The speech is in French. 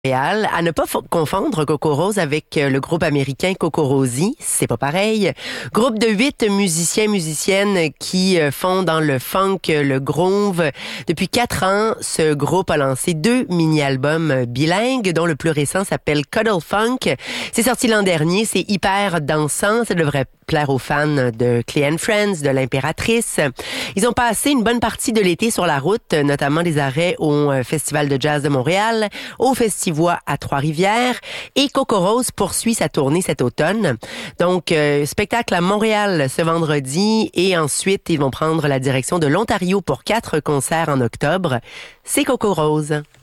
Montréal, à ne pas confondre Coco Rose avec le groupe américain Coco Rosie, c'est pas pareil. Groupe de 8 musiciennes qui font dans le funk, le groove. Depuis 4 ans, ce groupe a lancé 2 mini-albums bilingues, dont le plus récent s'appelle Cuddle Funk. C'est sorti l'an dernier, c'est hyper dansant, ça devrait plaire aux fans de Clay & Friends, de l'Impératrice. Ils ont passé une bonne partie de l'été sur la route, notamment des arrêts au Festival de jazz de Montréal, au Festivois à Trois-Rivières, et Coco Rose poursuit sa tournée cet automne. Donc, spectacle à Montréal ce vendredi, et ensuite, ils vont prendre la direction de l'Ontario pour 4 concerts en octobre. C'est Coco Rose.